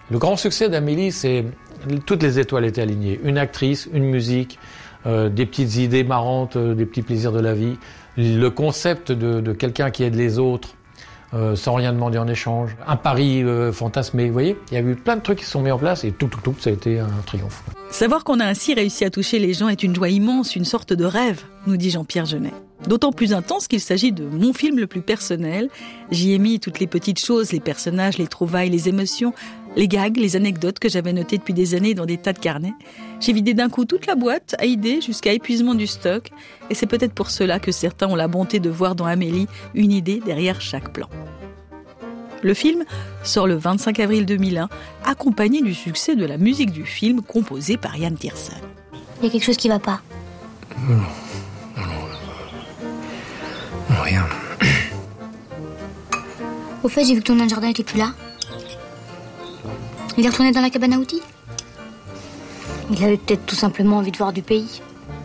Le grand succès d'Amélie, c'est toutes les étoiles étaient alignées. Une actrice, une musique, des petites idées marrantes, des petits plaisirs de la vie. Le concept de quelqu'un qui aide les autres sans rien demander en échange. Un pari fantasmé, vous voyez. Il y a eu plein de trucs qui se sont mis en place et tout, ça a été un triomphe. Savoir qu'on a ainsi réussi à toucher les gens est une joie immense, une sorte de rêve, nous dit Jean-Pierre Jeunet. D'autant plus intense qu'il s'agit de mon film le plus personnel. J'y ai mis toutes les petites choses, les personnages, les trouvailles, les émotions, les gags, les anecdotes que j'avais notées depuis des années dans des tas de carnets. J'ai vidé d'un coup toute la boîte, à idées, jusqu'à épuisement du stock. Et c'est peut-être pour cela que certains ont la bonté de voir dans Amélie une idée derrière chaque plan. Le film sort le 25 avril 2001, accompagné du succès de la musique du film composée par Yann Tiersen. Il y a quelque chose qui va pas. Non, rien. Au fait, j'ai vu que ton nain de jardin était plus là. Il est retourné dans la cabane à outils. Il avait peut-être tout simplement envie de voir du pays.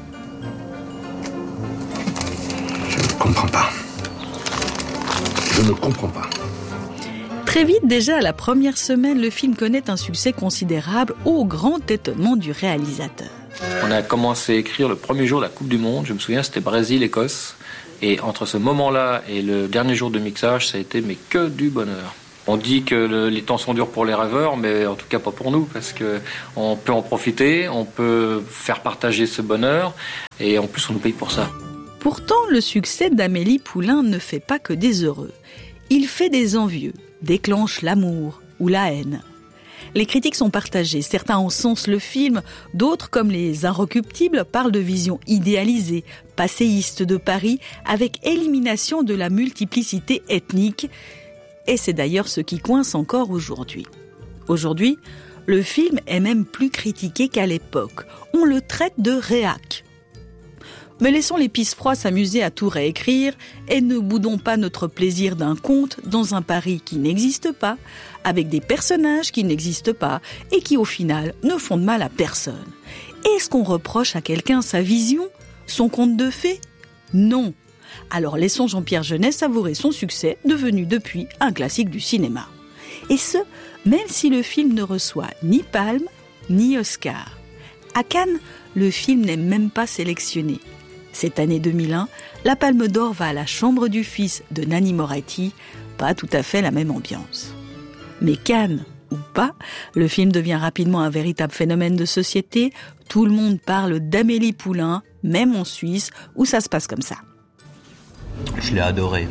Je ne comprends pas. Je ne comprends pas. Très vite, déjà à la première semaine, le film connaît un succès considérable au grand étonnement du réalisateur. On a commencé à écrire le premier jour de la Coupe du Monde. Je me souviens, c'était Brésil-Écosse. Et entre ce moment-là et le dernier jour de mixage, ça a été mais que du bonheur. On dit que les temps sont durs pour les rêveurs, mais en tout cas pas pour nous, parce qu'on peut en profiter, on peut faire partager ce bonheur, et en plus on nous paye pour ça. Pourtant, le succès d'Amélie Poulain ne fait pas que des heureux. Il fait des envieux, déclenche l'amour ou la haine. Les critiques sont partagées, certains encensent le film, d'autres, comme les Inrecuptibles, parlent de vision idéalisée, passéiste de Paris, avec élimination de la multiplicité ethnique. Et c'est d'ailleurs ce qui coince encore aujourd'hui. Aujourd'hui, le film est même plus critiqué qu'à l'époque. On le traite de réac. Mais laissons les pisse-froids s'amuser à tout réécrire et ne boudons pas notre plaisir d'un conte dans un Paris qui n'existe pas, avec des personnages qui n'existent pas et qui au final ne font de mal à personne. Est-ce qu'on reproche à quelqu'un sa vision, son conte de fées ? Non. Alors laissons Jean-Pierre Jeunet savourer son succès, devenu depuis un classique du cinéma. Et ce, même si le film ne reçoit ni Palme, ni Oscar. À Cannes, le film n'est même pas sélectionné. Cette année 2001, la Palme d'Or va à La Chambre du Fils de Nanni Moretti, pas tout à fait la même ambiance. Mais Cannes ou pas, le film devient rapidement un véritable phénomène de société. Tout le monde parle d'Amélie Poulain, même en Suisse, où ça se passe comme ça. Je l'ai adoré.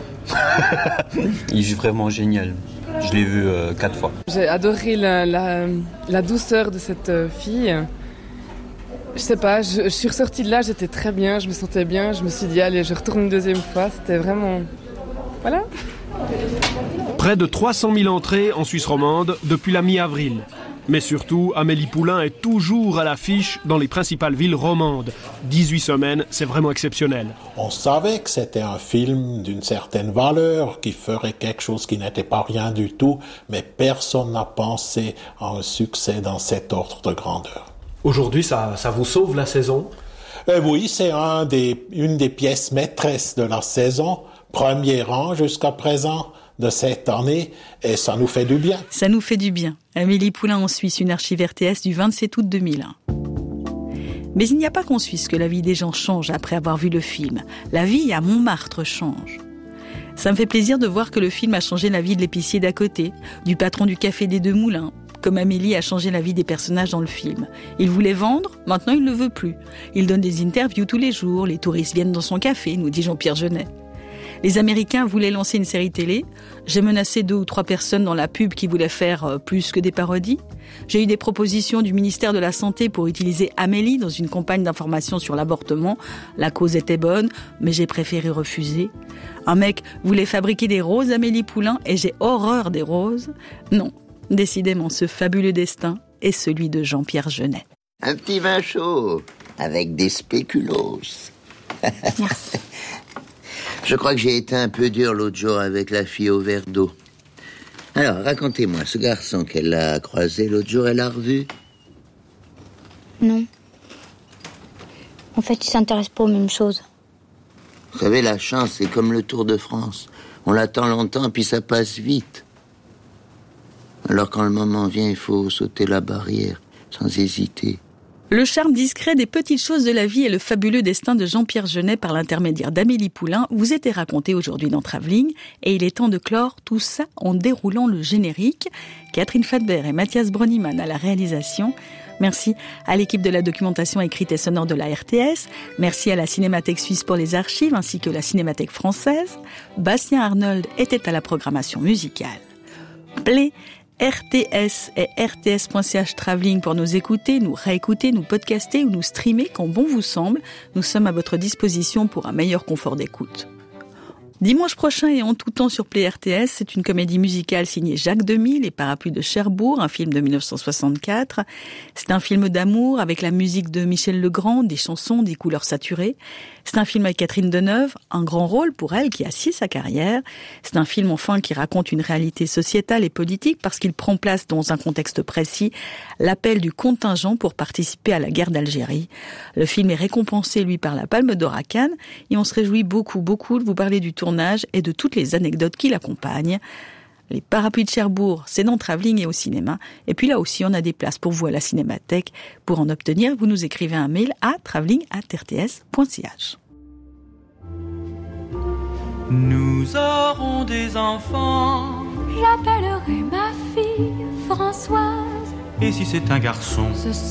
Il est vraiment génial. Je l'ai vu 4 fois. J'ai adoré la douceur de cette fille. Je sais pas, je suis ressortie de là, j'étais très bien, je me sentais bien. Je me suis dit, allez, je retourne une deuxième fois. C'était vraiment... Voilà. Près de 300 000 entrées en Suisse romande depuis la mi-avril. Mais surtout, Amélie Poulain est toujours à l'affiche dans les principales villes romandes. 18 semaines, c'est vraiment exceptionnel. On savait que c'était un film d'une certaine valeur, qui ferait quelque chose qui n'était pas rien du tout, mais personne n'a pensé à un succès dans cet ordre de grandeur. Aujourd'hui, ça vous sauve la saison ? Oui, c'est une des pièces maîtresses de la saison, premier rang jusqu'à présent de cette année, et ça nous fait du bien. Ça nous fait du bien. Amélie Poulain en Suisse, une archive RTS du 27 août 2001. Mais il n'y a pas qu'en Suisse que la vie des gens change après avoir vu le film. La vie à Montmartre change. Ça me fait plaisir de voir que le film a changé la vie de l'épicier d'à côté, du patron du café des Deux Moulins, comme Amélie a changé la vie des personnages dans le film. Il voulait vendre, maintenant il ne le veut plus. Il donne des interviews tous les jours, les touristes viennent dans son café, nous dit Jean-Pierre Jeunet. Les Américains voulaient lancer une série télé. J'ai menacé 2 ou 3 personnes dans la pub qui voulaient faire plus que des parodies. J'ai eu des propositions du ministère de la Santé pour utiliser Amélie dans une campagne d'information sur l'avortement. La cause était bonne, mais j'ai préféré refuser. Un mec voulait fabriquer des roses Amélie Poulain et j'ai horreur des roses. Non, décidément, ce fabuleux destin est celui de Jean-Pierre Jeunet. Un petit vin chaud avec des spéculoos. Merci. Je crois que j'ai été un peu dur l'autre jour avec la fille au verre d'eau. Alors, racontez-moi, ce garçon qu'elle a croisé l'autre jour, elle l'a revu ? Non. En fait, il s'intéresse pas aux mêmes choses. Vous savez, la chance, c'est comme le Tour de France. On l'attend longtemps, puis ça passe vite. Alors quand le moment vient, il faut sauter la barrière, sans hésiter. Le charme discret des petites choses de la vie et le fabuleux destin de Jean-Pierre Jeunet par l'intermédiaire d'Amélie Poulain vous était raconté aujourd'hui dans Travelling, et il est temps de clore tout ça en déroulant le générique. Catherine Fadbert et Mathias Broniman à la réalisation. Merci à l'équipe de la documentation écrite et sonore de la RTS. Merci à la Cinémathèque suisse pour les archives ainsi que la Cinémathèque française. Bastien Arnold était à la programmation musicale. Play, RTS et rts.ch Travelling pour nous écouter, nous réécouter, nous podcaster ou nous streamer quand bon vous semble. Nous sommes à votre disposition pour un meilleur confort d'écoute. Dimanche prochain et en tout temps sur Play RTS, c'est une comédie musicale signée Jacques Demy, Les Parapluies de Cherbourg, un film de 1964. C'est un film d'amour avec la musique de Michel Legrand, des chansons, des couleurs saturées. C'est un film avec Catherine Deneuve, un grand rôle pour elle qui a scié sa carrière. C'est un film enfin qui raconte une réalité sociétale et politique parce qu'il prend place dans un contexte précis, l'appel du contingent pour participer à la guerre d'Algérie. Le film est récompensé, lui, par la Palme d'Or à Cannes et on se réjouit beaucoup de vous parler du tournage et de toutes les anecdotes qui l'accompagnent. Les Parapluies de Cherbourg, c'est dans Travelling et au cinéma. Et puis là aussi, on a des places pour vous à la Cinémathèque. Pour en obtenir, vous nous écrivez un mail à travelling@rts.ch. Nous aurons des enfants. J'appellerai ma fille Françoise. Et si c'est un garçon, ce